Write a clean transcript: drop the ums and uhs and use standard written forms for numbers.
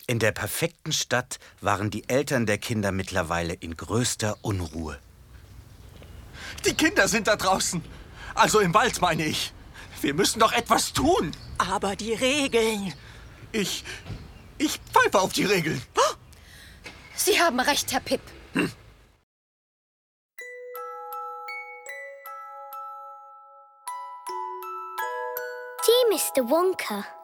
In der perfekten Stadt waren die Eltern der Kinder mittlerweile in größter Unruhe. Die Kinder sind da draußen. Also im Wald, meine ich. Wir müssen doch etwas tun. Aber die Regeln. Ich pfeife auf die Regeln. Sie haben recht, Herr Pip. Dear Mr. Wonka,